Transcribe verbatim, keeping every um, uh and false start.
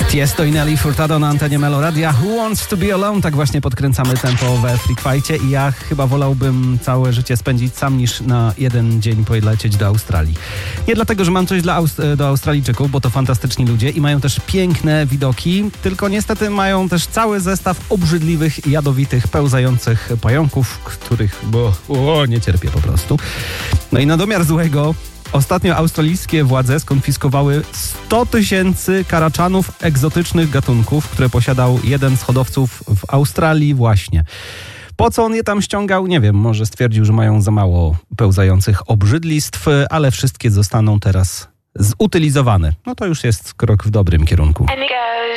Tiesto i Nelly Furtado na antenie Meloradia. Who wants to be alone? Tak właśnie podkręcamy tempo we Freak Fightie i ja chyba wolałbym całe życie spędzić sam niż na jeden dzień polecieć do Australii. Nie dlatego, że mam coś dla Aust- do Australijczyków, bo to fantastyczni ludzie i mają też piękne widoki, tylko niestety mają też cały zestaw obrzydliwych, jadowitych, pełzających pająków, których, bo o, nie cierpię po prostu. No i na domiar złego ostatnio australijskie władze skonfiskowały sto tysięcy karaczanów egzotycznych gatunków, które posiadał jeden z hodowców w Australii właśnie. Po co on je tam ściągał? Nie wiem, może stwierdził, że mają za mało pełzających obrzydlistw, ale wszystkie zostaną teraz zutylizowane. No to już jest krok w dobrym kierunku.